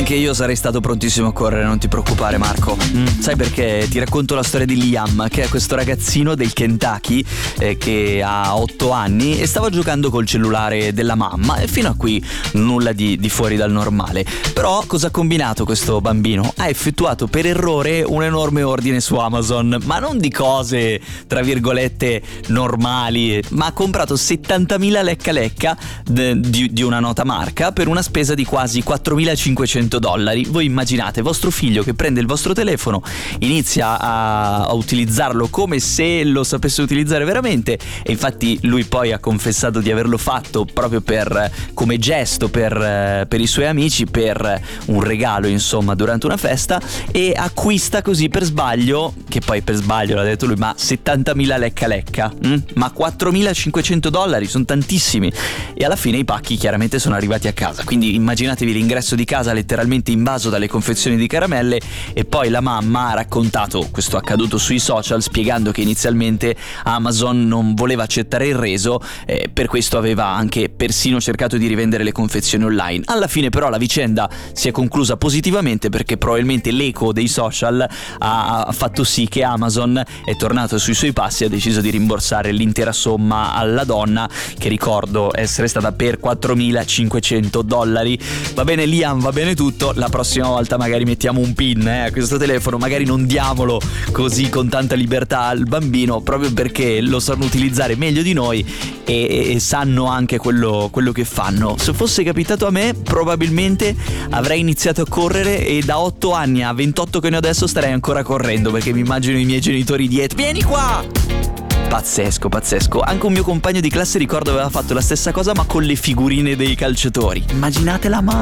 Anche io sarei stato prontissimo a correre, non ti preoccupare Marco. Sai perché? Ti racconto la storia di Liam, che è questo ragazzino del Kentucky che ha 8 anni e stava giocando col cellulare della mamma, e fino a qui nulla di fuori dal normale. Però cosa ha combinato questo bambino? Ha effettuato per errore un enorme ordine su Amazon, ma non di cose tra virgolette normali, ma ha comprato 70.000 lecca di una nota marca per una spesa di quasi $4.500. Voi immaginate vostro figlio che prende il vostro telefono, inizia a utilizzarlo come se lo sapesse utilizzare veramente, e infatti lui poi ha confessato di averlo fatto proprio come gesto per i suoi amici, per un regalo insomma durante una festa, e acquista così per sbaglio, che poi per sbaglio l'ha detto lui, ma 70.000 lecca, ma $4.500 sono tantissimi, e alla fine i pacchi chiaramente sono arrivati a casa. Quindi immaginatevi l'ingresso di casa letteralmente invaso dalle confezioni di caramelle, e poi la mamma ha raccontato questo accaduto sui social, spiegando che inizialmente Amazon non voleva accettare il reso, per questo aveva anche persino cercato di rivendere le confezioni online. Alla fine però la vicenda si è conclusa positivamente, perché probabilmente l'eco dei social ha fatto sì che Amazon è tornato sui suoi passi e ha deciso di rimborsare l'intera somma alla donna, che ricordo essere stata per $4.500. Va bene Liam, va bene tutto, la prossima volta magari mettiamo un pin a questo telefono, magari non diamolo così con tanta libertà al bambino, proprio perché lo sanno utilizzare meglio di noi e sanno anche quello che fanno. Se fosse capitato a me probabilmente avrei iniziato a correre, e da 8 anni a 28 che ne ho adesso starei ancora correndo, perché mi immagino i miei genitori dietro: vieni qua! Pazzesco. Anche un mio compagno di classe, ricordo, aveva fatto la stessa cosa ma con le figurine dei calciatori. Immaginate la mamma.